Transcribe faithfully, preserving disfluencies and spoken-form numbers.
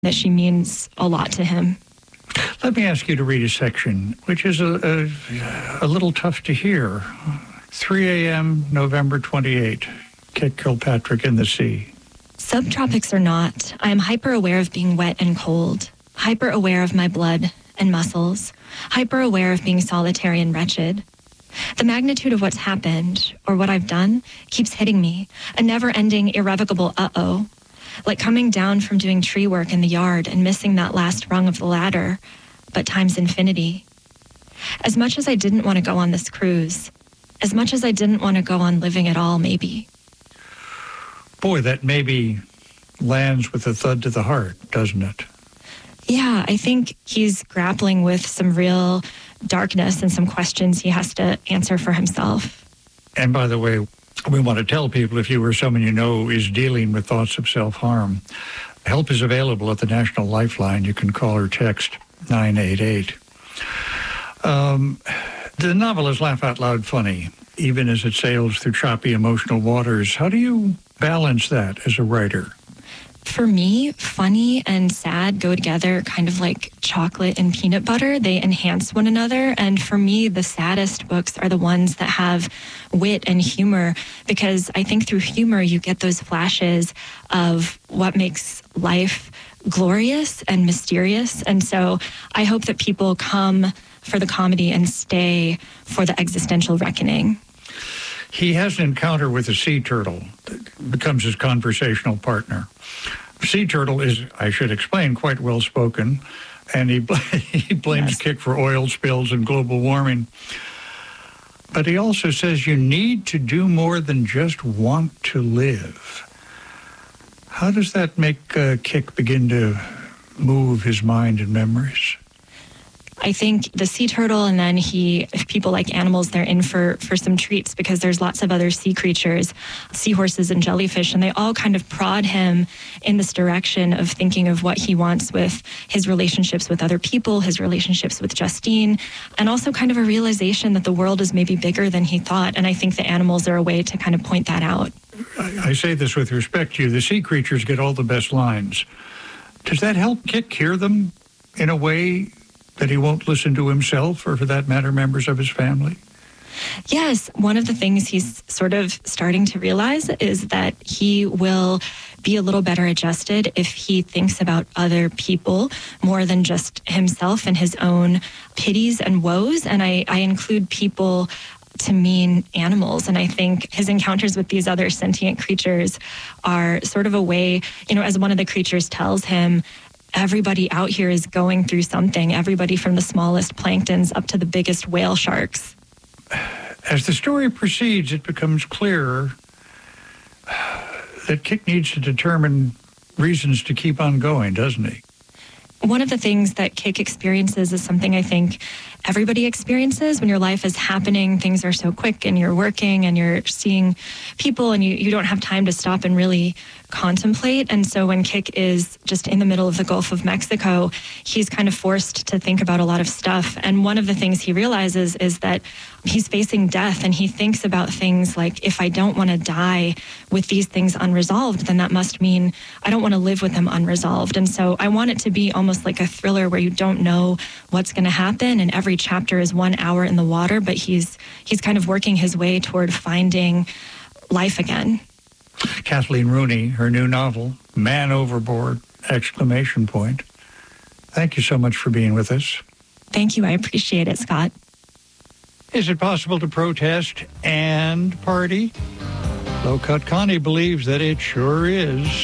that she means a lot to him. Let me ask you to read a section, which is a, a, a little tough to hear. three a.m., November twenty-eighth, Kit Kilpatrick in the sea. Subtropics or not, I am hyper-aware of being wet and cold, hyper-aware of my blood and muscles, hyper-aware of being solitary and wretched. The magnitude of what's happened, or what I've done, keeps hitting me, a never-ending, irrevocable uh-oh. Like coming down from doing tree work in the yard and missing that last rung of the ladder, but times infinity. As much as I didn't want to go on this cruise, as much as I didn't want to go on living at all, maybe. Boy, that maybe lands with a thud to the heart, doesn't it? Yeah, I think he's grappling with some real darkness and some questions he has to answer for himself. And by the way, we want to tell people, if you or someone you know is dealing with thoughts of self-harm, help is available at the National Lifeline. You can call or text nine eight eight. Um, the novel is laugh out loud funny, even as it sails through choppy emotional waters. How do you balance that as a writer? For me, funny and sad go together kind of like chocolate and peanut butter. They enhance one another. And for me, the saddest books are the ones that have wit and humor, because I think through humor, you get those flashes of what makes life glorious and mysterious. And so I hope that people come for the comedy and stay for the existential reckoning. He has an encounter with a sea turtle that becomes his conversational partner. Sea turtle is, I should explain, quite well-spoken, and he, bl- he blames Yes. Kit for oil spills and global warming. But he also says you need to do more than just want to live. How does that make uh, Kit begin to move his mind and memories? I think the sea turtle, and then he, if people like animals, they're in for, for some treats, because there's lots of other sea creatures, seahorses and jellyfish, and they all kind of prod him in this direction of thinking of what he wants with his relationships with other people, his relationships with Justine, and also kind of a realization that the world is maybe bigger than he thought. And I think the animals are a way to kind of point that out. I, I say this with respect to you. The sea creatures get all the best lines. Does that help Kit hear them in a way that he won't listen to himself, or for that matter, members of his family? Yes, one of the things he's sort of starting to realize is that he will be a little better adjusted if he thinks about other people more than just himself and his own pities and woes. And I, I include people to mean animals. And I think his encounters with these other sentient creatures are sort of a way, you know, as one of the creatures tells him, everybody out here is going through something, everybody from the smallest planktons up to the biggest whale sharks. As the story proceeds, it becomes clearer that Kit needs to determine reasons to keep on going, doesn't he? One of the things that Kit experiences is something I think everybody experiences when your life is happening. Things are so quick and you're working and you're seeing people and you, you don't have time to stop and really contemplate. And so when Kit is just in the middle of the Gulf of Mexico, he's kind of forced to think about a lot of stuff. And one of the things he realizes is that he's facing death, and he thinks about things like, if I don't want to die with these things unresolved, then that must mean I don't want to live with them unresolved. And so I want it to be almost like a thriller where you don't know what's going to happen, and every chapter is one hour in the water, but he's he's kind of working his way toward finding life again. Kathleen Rooney, her new novel, Man Overboard, exclamation point. Thank you so much for being with us. Thank you. I appreciate it, Scott. Is it possible to protest and party? Low Cut Connie believes that it sure is.